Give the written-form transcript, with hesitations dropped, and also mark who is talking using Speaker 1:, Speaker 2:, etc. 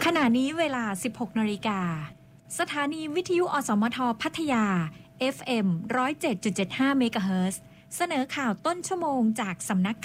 Speaker 1: ขณะนี้เวลา 16 นาฬิกาสถานีวิทยุอสมทพัทยา FM 107.75 เมกะเฮิรตซ์เสนอข่าวต้นชั่วโมงจากสำนัก